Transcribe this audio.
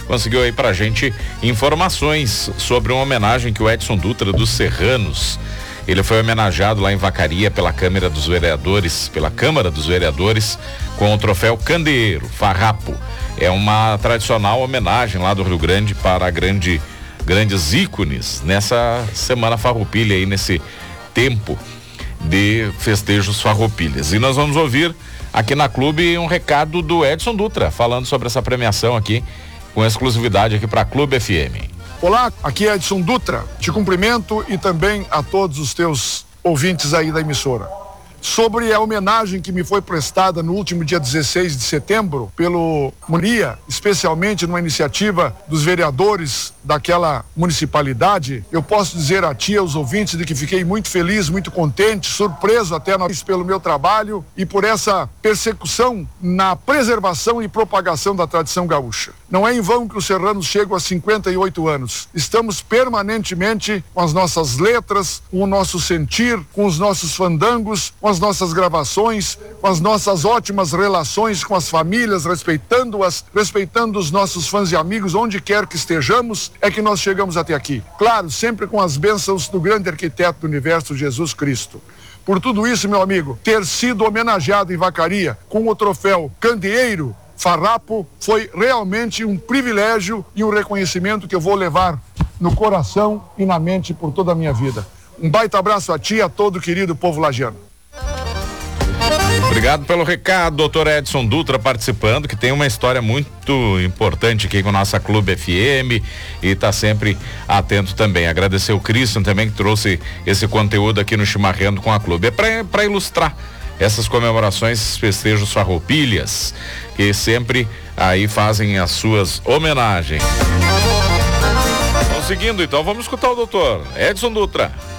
conseguiu aí pra gente informações sobre uma homenagem que o Edson Dutra dos Serranos, ele foi homenageado lá em Vacaria pela Câmara dos Vereadores, com o troféu Candeeiro, Farrapo. É uma tradicional homenagem lá do Rio Grande para grandes ícones nessa Semana Farroupilha aí, nesse tempo de festejos farroupilhas. E nós vamos ouvir aqui na Clube um recado do Edson Dutra, falando sobre essa premiação aqui, com exclusividade aqui para a Clube FM. Olá, aqui é Edson Dutra, te cumprimento e também a todos os teus ouvintes aí da emissora. Sobre a homenagem que me foi prestada no último dia 16 de setembro pelo Munia, especialmente numa iniciativa dos vereadores daquela municipalidade, eu posso dizer a ti e aos ouvintes de que fiquei muito feliz, muito contente, surpreso até pelo meu trabalho e por essa persecução na preservação e propagação da tradição gaúcha. Não é em vão que os serranos chegam a 58 anos. Estamos permanentemente com as nossas letras, com o nosso sentir, com os nossos fandangos, com as nossas gravações, com as nossas ótimas relações com as famílias, respeitando-as, respeitando os nossos fãs e amigos, onde quer que estejamos, é que nós chegamos até aqui. Claro, sempre com as bênçãos do grande arquiteto do universo, Jesus Cristo. Por tudo isso, meu amigo, ter sido homenageado em Vacaria com o troféu Candeeiro, Farrapo, foi realmente um privilégio e um reconhecimento que eu vou levar no coração e na mente por toda a minha vida. Um baita abraço a ti e a todo o querido povo lagiano. Obrigado pelo recado, doutor Edson Dutra participando, que tem uma história muito importante aqui com a nossa Clube FM e está sempre atento também. Agradecer o Christian também, que trouxe esse conteúdo aqui no Chimarrando com a Clube. É para ilustrar essas comemorações, esses festejos farroupilhas, que sempre aí fazem as suas homenagens. Então, seguindo, vamos escutar o doutor Edson Dutra.